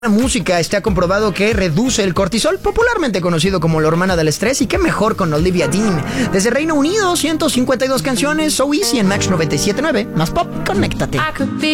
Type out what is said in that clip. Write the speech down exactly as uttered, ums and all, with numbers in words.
La música está comprobado que reduce el cortisol, popularmente conocido como la hormona del estrés, y qué mejor con Olivia Dean. Desde Reino Unido, ciento cincuenta y dos canciones, So Easy en Max noventa y siete punto nueve. Más pop, conéctate.